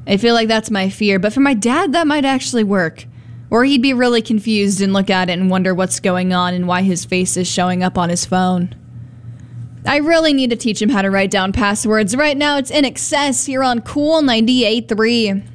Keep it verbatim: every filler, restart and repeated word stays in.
I feel like that's my fear, but for my dad, that might actually work. Or he'd be really confused and look at it and wonder what's going on and why his face is showing up on his phone. I really need to teach him how to write down passwords. Right now, it's INXS here on Cool ninety-eight point three.